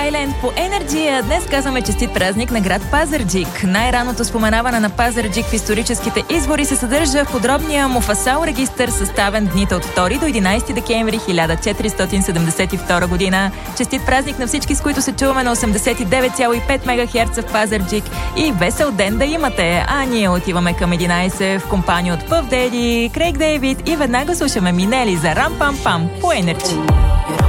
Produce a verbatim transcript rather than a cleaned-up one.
Skyland по Енерджия. Днес казваме честит празник на град Пазарджик. Най-раното споменаване на Пазарджик в историческите извори се съдържа в подробния Муфасал регистър, съставен дните от втори до единайсети декември хиляда четиристотин седемдесет и втора година. Честит празник на всички, с които се чуваме на осемдесет и девет цяло и пет мегахерца в Пазарджик, и весел ден да имате. А ние отиваме към единайсет в компания от Пъв Деди, Крейг Дейвид и веднага слушаме Минели за Рам Пам Пам по Енерджи.